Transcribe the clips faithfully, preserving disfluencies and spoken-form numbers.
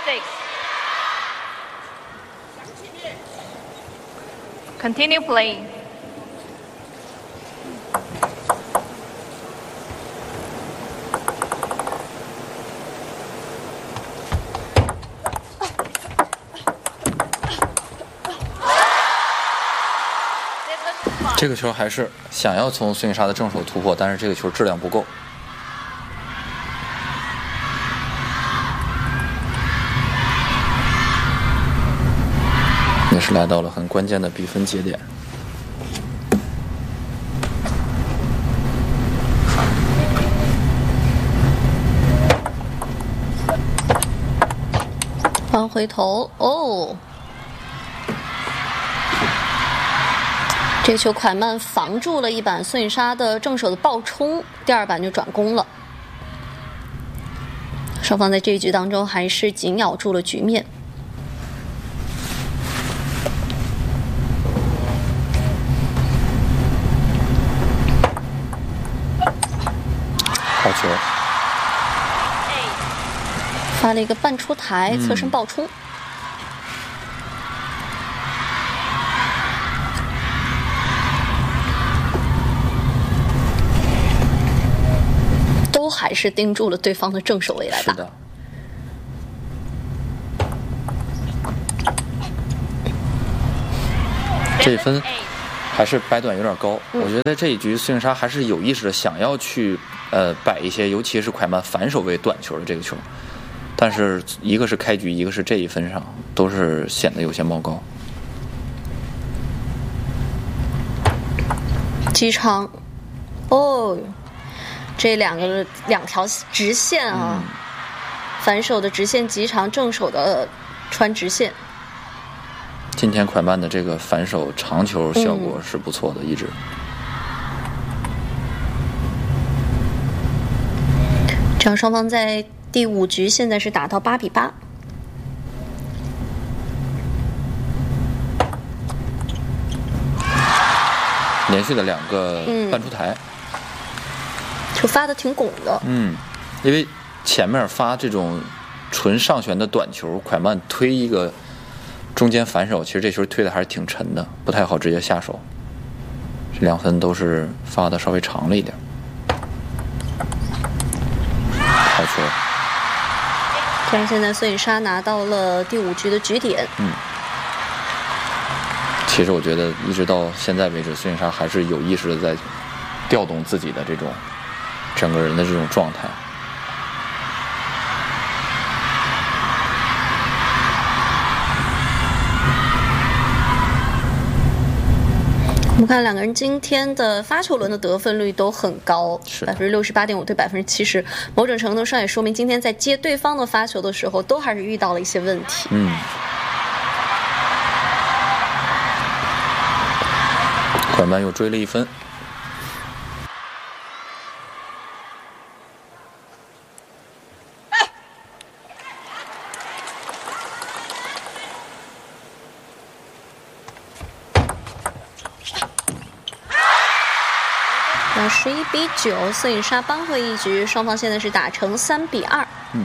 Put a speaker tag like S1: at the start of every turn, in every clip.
S1: six. Continue playing. Seven five.
S2: 这个球还是想要从孙颖莎的正手突破，但是这个球质量不够。也是来到了很关键的比分节点。
S3: 翻回头哦，这球蒯曼防住了一板孙颖莎的正手的爆冲，第二板就转攻了。双方在这一局当中还是紧咬住了局面。
S2: 好球，
S3: 发了一个半出台，侧身爆冲。都还是盯住了对方的正手位来打。
S2: 是的。这一分还是摆短有点高，
S3: 嗯、
S2: 我觉得这一局孙颖莎还是有意识的想要去呃摆一些，尤其是蒯曼反手位短球的这个球，但是一个是开局，一个是这一分上，都是显得有些冒高。
S3: 机场，哦，这两个两条直线啊，嗯、反手的直线极长，正手的穿直线。
S2: 今天蒯曼的这个反手长球效果是不错的，嗯、一直。
S3: 这样双方在第五局现在是打到八比八。
S2: 连续的两个半出台，
S3: 球、嗯、发的挺拱的。
S2: 嗯，因为前面发这种纯上旋的短球，蒯曼推一个中间反手，其实这球推的还是挺沉的，不太好直接下手。这两分都是发的稍微长了一点。好球！
S3: 这样现在孙颖莎拿到了第五局的局点。
S2: 嗯。其实我觉得一直到现在为止，孙颖莎还是有意识的在调动自己的这种整个人的这种状态。
S3: 我们看两个人今天的发球轮的得分率都很高，百分之六十八点五对百分之七十，某种程度上也说明今天在接对方的发球的时候，都还是遇到了一些问题。
S2: 嗯。蒯曼又追了一分。
S3: 那十一比九，孙颖莎扳回一局，双方现在是打成三比二。
S2: 嗯。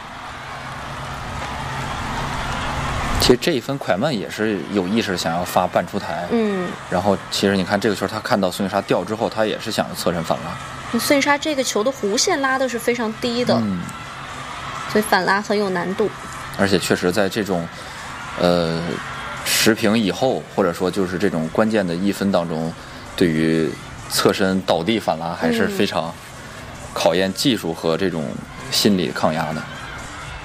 S2: 其实这一分蒯曼也是有意识想要发半出台，
S3: 嗯，
S2: 然后其实你看这个球，他看到孙颖莎掉之后，他也是想要侧身反拉。
S3: 孙颖莎这个球的弧线拉的是非常低的，
S2: 嗯，
S3: 所以反拉很有难度。
S2: 而且确实在这种呃持平以后，或者说就是这种关键的一分当中，对于侧身倒地反拉还是非常考验技术和这种心理抗压的。